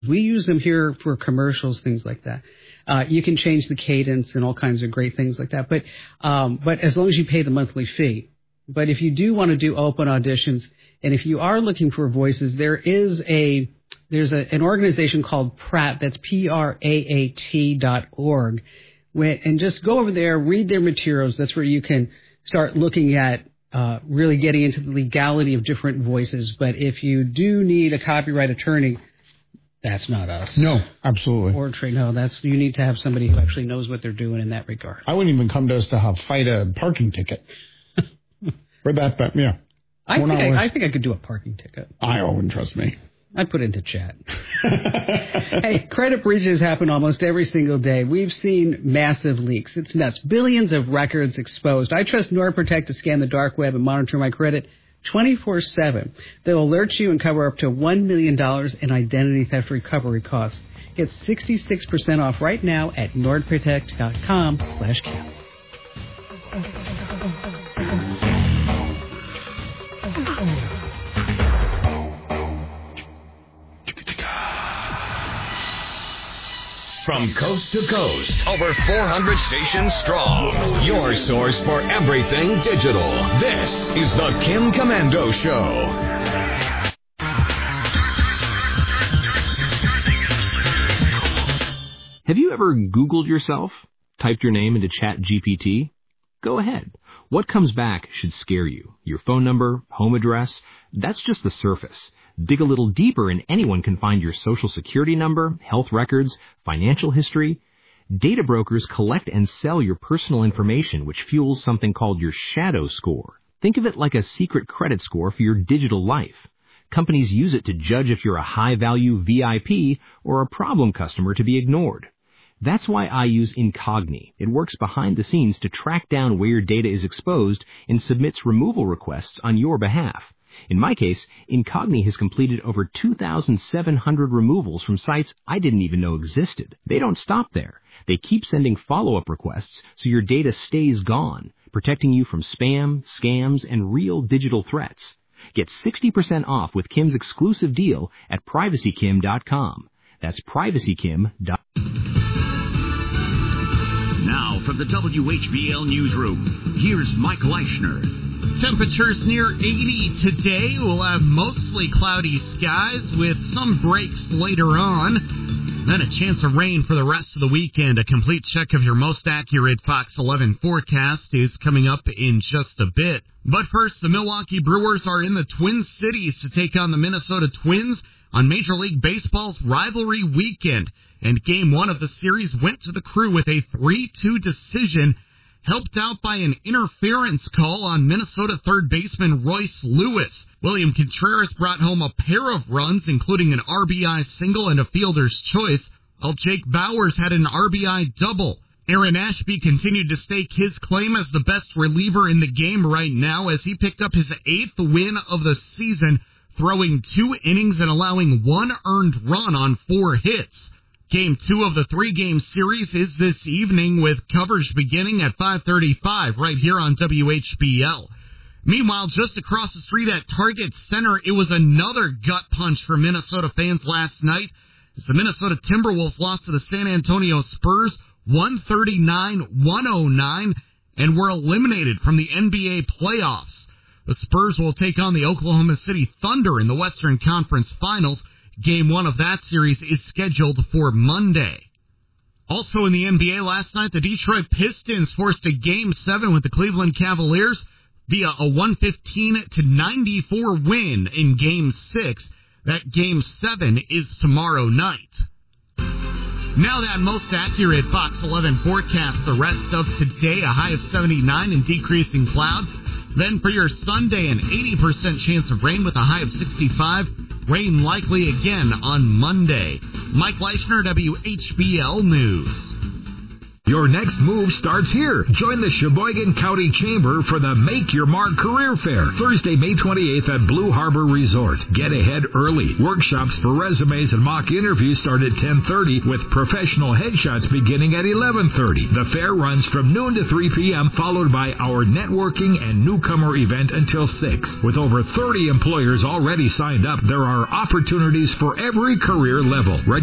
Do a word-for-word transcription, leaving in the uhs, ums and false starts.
We use them here for commercials, things like that. Uh, you can change the cadence and all kinds of great things like that. But um, but as long as you pay the monthly fee. But if you do want to do open auditions, and if you are looking for voices, there is a there's a, an organization called Pratt. That's P R A A T dot org. And just go over there, read their materials. That's where you can start looking at uh, really getting into the legality of different voices. But if you do need a copyright attorney, that's not us. No, absolutely. Or Trey, no, that's you need to have somebody who actually knows what they're doing in that regard. I wouldn't even come to us to have, fight a parking ticket. For that, but yeah. I think I, I think I could do a parking ticket. I wouldn't trust me. I'd put it into chat. Hey, credit breaches happen almost every single day. We've seen massive leaks. It's nuts. Billions of records exposed. I trust NordProtect to scan the dark web and monitor my credit twenty-four seven. They'll alert you and cover up to one million dollars in identity theft recovery costs. Get sixty-six percent off right now at nordprotect.com slash cap. From coast to coast, over four hundred stations strong. Your source for everything digital. This is the Kim Komando Show. Have you ever Googled yourself? Typed your name into Chat G P T? Go ahead. What comes back should scare you. Your phone number, home address, that's just the surface. Dig a little deeper and anyone can find your social security number, health records, financial history. Data brokers collect and sell your personal information, which fuels something called your shadow score. Think of it like a secret credit score for your digital life. Companies use it to judge if you're a high-value V I P or a problem customer to be ignored. That's why I use Incogni. It works behind the scenes to track down where your data is exposed and submits removal requests on your behalf. In my case, Incogni has completed over two thousand seven hundred removals from sites I didn't even know existed. They don't stop there. They keep sending follow-up requests so your data stays gone, protecting you from spam, scams, and real digital threats. Get sixty percent off with Kim's exclusive deal at privacy kim dot com. That's privacy kim dot com. Now from the W H B L Newsroom, here's Mike Leischner. Temperatures near eighty today. We'll have mostly cloudy skies with some breaks later on. Then a chance of rain for the rest of the weekend. A complete check of your most accurate Fox eleven forecast is coming up in just a bit. But first, the Milwaukee Brewers are in the Twin Cities to take on the Minnesota Twins on Major League Baseball's rivalry weekend. And game one of the series went to the Crew with a three two decision, helped out by an interference call on Minnesota third baseman Royce Lewis. William Contreras brought home a pair of runs, including an R B I single and a fielder's choice, while Jake Bauers had an R B I double. Aaron Ashby continued to stake his claim as the best reliever in the game right now as he picked up his eighth win of the season, throwing two innings and allowing one earned run on four hits. Game two of the three-game series is this evening with coverage beginning at five thirty-five right here on W H B L. Meanwhile, just across the street at Target Center, it was another gut punch for Minnesota fans last night as the Minnesota Timberwolves lost to the San Antonio Spurs one thirty-nine one oh nine and were eliminated from the N B A playoffs. The Spurs will take on the Oklahoma City Thunder in the Western Conference Finals. Game one of that series is scheduled for Monday. Also in the N B A last night, the Detroit Pistons forced a Game seven with the Cleveland Cavaliers via a one fifteen to ninety-four win in Game six. That Game seven is tomorrow night. Now that most accurate Fox eleven forecast the rest of today, a high of seventy-nine and decreasing clouds. Then for your Sunday, an eighty percent chance of rain with a high of sixty-five. Rain likely again on Monday. Mike Leischner, W H B L News. Your next move starts here. Join the Sheboygan County Chamber for the Make Your Mark Career Fair, Thursday, May twenty-eighth at Blue Harbor Resort. Get ahead early. Workshops for resumes and mock interviews start at ten thirty with professional headshots beginning at eleven thirty. The fair runs from noon to three p.m., followed by our networking and newcomer event until six. With over thirty employers already signed up, there are opportunities for every career level.